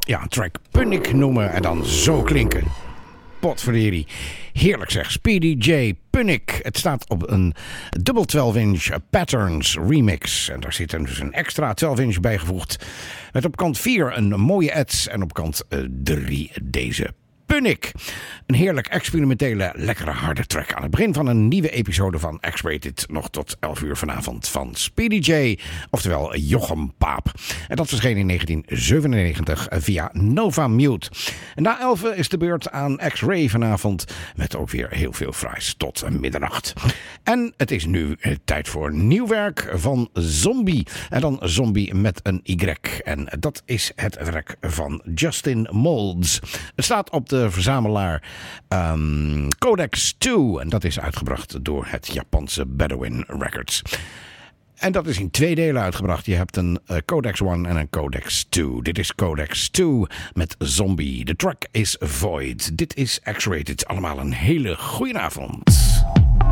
Ja, een track Punnik noemen en dan zo klinken. Potverdorie. Heerlijk zeg. Speedy J. Punnik. Het staat op een dubbel 12-inch Patterns remix. En daar zit dus een extra 12-inch bijgevoegd. Met op kant 4 een mooie ads en op kant 3 deze Punnik. Een heerlijk experimentele, lekkere harde track aan het begin van een nieuwe episode van X-Rated. Nog tot 11 uur vanavond van Speedy J, oftewel Jochem Paap. En dat verscheen in 1997 via Nova Mute. En na 11 is de beurt aan X-Ray vanavond met ook weer heel veel fraais tot middernacht. En het is nu tijd voor nieuw werk van Zombie. En dan Zombie met een Y. En dat is het werk van Justin Moulds. Het staat op de verzamelaar Codex 2. En dat is uitgebracht door het Japanse Bedouin Records. En dat is in 2 delen uitgebracht. Je hebt een Codex 1 en een Codex 2. Dit is Codex 2 met Zombie. De track is Void. Dit is X-Rated. Allemaal een hele goeie avond.